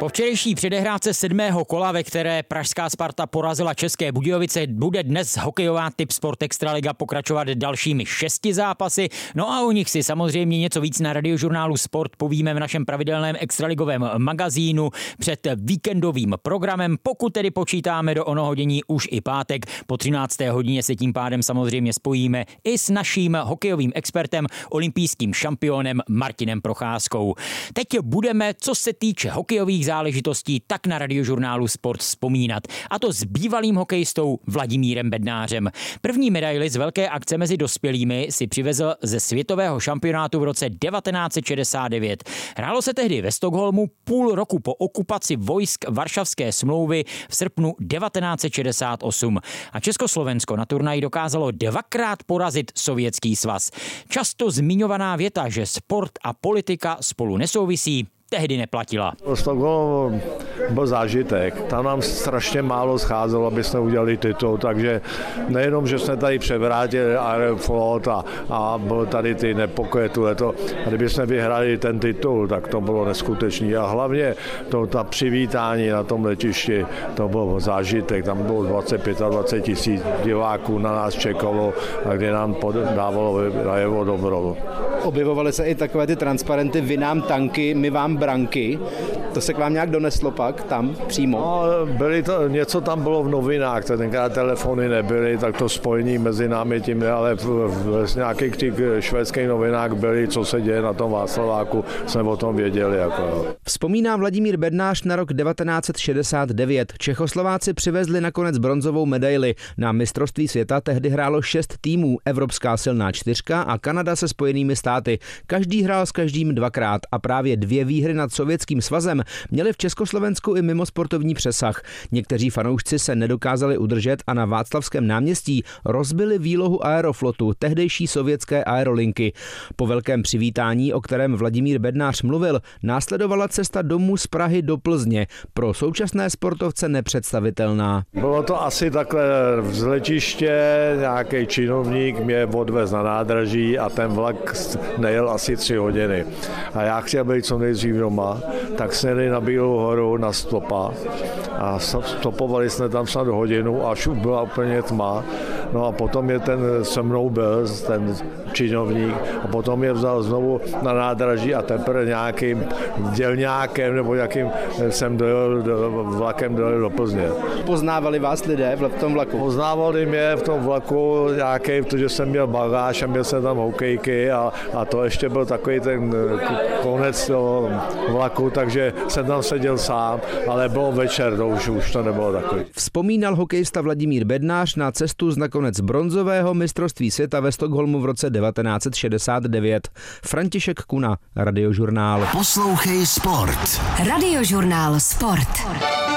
Po včerejší předehrávce 7. kola, ve které pražská Sparta porazila České Budějovice, bude dnes hokejová Tipsport Extraliga pokračovat dalšími 6 zápasy. No a o nich si samozřejmě něco víc na Radiožurnálu Sport povíme v našem pravidelném extraligovém magazínu před víkendovým programem. Pokud tedy počítáme do onoho dění už i pátek, po 13. hodině se tím pádem samozřejmě spojíme i s naším hokejovým expertem, olympijským šampionem Martinem Procházkou. Teď budeme, co se týče hokejových záležitostí, tak na Radiožurnálu Sport vzpomínat. A to s bývalým hokejistou Vladimírem Bednářem. První medaili z velké akce mezi dospělými si přivezl ze světového šampionátu v roce 1969. Hrálo se tehdy ve Stockholmu půl roku po okupaci vojsk Varšavské smlouvy v srpnu 1968. A Československo na turnaji dokázalo dvakrát porazit Sovětský svaz. Často zmiňovaná věta, že sport a politika spolu nesouvisí, tehdy neplatila. Stockholm byl zážitek. Tam nám strašně málo scházelo, aby jsme udělali titul, takže nejenom, že jsme tady převrátili Aeroflot a bylo tady ty nepokoje tuleto. A kdyby jsme vyhrali ten titul, tak to bylo neskutečné. A hlavně ta přivítání na tom letišti, to byl zážitek. Tam bylo 25 tisíc diváků, na nás čekalo a kde nám dávalo najevo dobro. Objevovaly se i takové ty transparenty, vy nám tanky, my vám branky. To se k vám nějak doneslo pak tam přímo? No, něco tam bylo v novinách, tenkrát telefony nebyly, tak to spojení mezi námi tím, ale v nějakých těch švédských novinách byly, co se děje na tom Václaváku, jsme o tom věděli. Vzpomíná Vladimír Bednář na rok 1969. Čechoslováci přivezli nakonec bronzovou medaili. Na mistrovství světa tehdy hrálo 6 týmů, Evropská silná čtyřka a Kanada se Spojenými státy. Každý hrál s každým dvakrát a právě 2 výhry nad Sovětským svazem měli v Československu i mimo sportovní přesah. Někteří fanoušci se nedokázali udržet a na Václavském náměstí rozbili výlohu Aeroflotu, tehdejší sovětské aerolinky. Po velkém přivítání, o kterém Vladimír Bednář mluvil, následovala cesta domů z Prahy do Plzně. Pro současné sportovce nepředstavitelná. Bylo to asi takhle z letiště, nějaký činovník mě odvez na nádraží a ten vlak nejel asi 3 hodiny. A já chtěl být co nejdřív doma, tak jsme jeli na Bílou horu na stopa a stopovali jsme tam snad hodinu, až byla úplně tma. No a potom se mnou byl ten činovník a potom je vzal znovu na nádraží a teprve nějakým dělňákem nebo jakým jsem vlakem dojel do Plzně. Poznávali vás lidé v tom vlaku? Poznávali mě v tom vlaku nějaký, protože jsem měl bagáž a měl jsem tam hokejky a to ještě byl takový ten konec toho vlaku, takže jsem tam seděl sám, ale bylo večer, to už to nebylo takový. Vzpomínal hokejista Vladimír Bednář na cestu z nakonec bronzového mistrovství světa ve Stockholmu v roce 1969. František Kuna, Radiožurnál. Poslouchej Sport. Radiožurnál Sport.